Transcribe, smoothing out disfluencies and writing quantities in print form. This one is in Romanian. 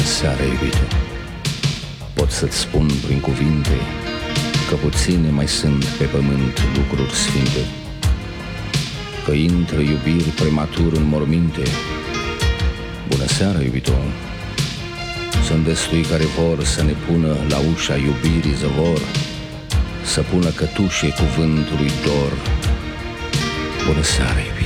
seara, iubito. Pot să-ți spun prin cuvinte că puține mai sunt pe pământ lucruri sfinte, că intră iubiri prematur în morminte. Bună seara, iubito. Sunt destui care vor să ne pună la ușa iubirii zăvor, să pună cătușe cuvântului dor. Bună seara, iubito.